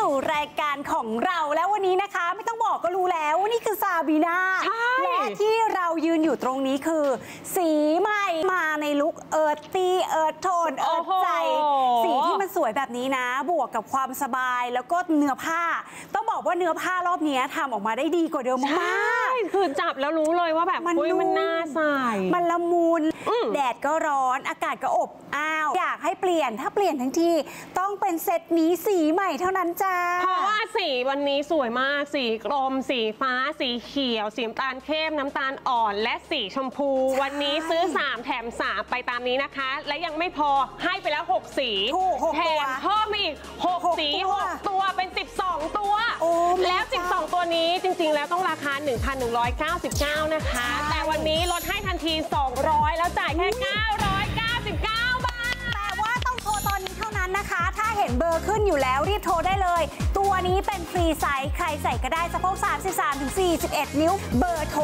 สู่รายการของเราแล้ววันนี้นะคะไม่ต้องบอกก็รู้แล้วว่านี่คือซาบีนาและที่เรายืนอยู่ตรงนี้คือสีใหม่มาในลุคเอิร์ธตี้เอิร์ธโทนเอิร์ธใจสีที่มันสวยแบบนี้นะบวกกับความสบายแล้วก็เนื้อผ้าต้องบอกว่าเนื้อผ้ารอบนี้ทำออกมาได้ดีกว่าเดิมมากคือจับแล้วรู้เลยว่าแบบมันน่าใส่มันละมุนแดดก็ร้อนอากาศก็อบอ้าวอยากให้เปลี่ยนถ้าเปลี่ยนทั้งทีต้องเป็นเซตนี้สีใหม่เท่านั้นจ้าเพราะว่าสีวันนี้สวยมากสีกรมสีฟ้าสีเขียวสีน้ำตาลเข้มน้ำตาลอ่อนและสีชมพูวันนี้ซื้อ3แถม3ไปตามนี้นะคะและยังไม่พอให้ไปแล้ว6สีแถมเพิ่มอีก6สี6ตัวเป็น12ตัวแล้ว12ตัวนี้จริงๆแล้วต้องราคา 1,199 นะคะแต่วันนี้ลดให้ทันที200แล้วจ่ายแค่999 บาทแต่ว่าต้องโทรตอนนี้เท่านั้นนะคะถ้าเห็นเบอร์ขึ้นอยู่แล้วรีบโทรได้เลยตัวนี้เป็นฟรีไซส์ใครใส่ก็ได้สะโพก33-41 นิ้วเบอร์โทร